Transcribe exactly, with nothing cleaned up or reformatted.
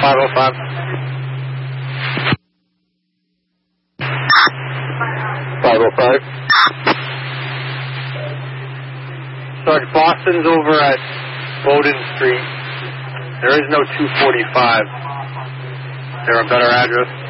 five oh five. five oh five. Sarge, Boston's over at Bowden Street. There is no two forty-five. Is there a better address?